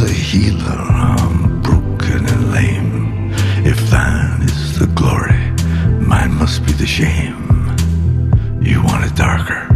a healer, I'm broken and lame. If thine is the glory, mine must be the shame. You want it darker,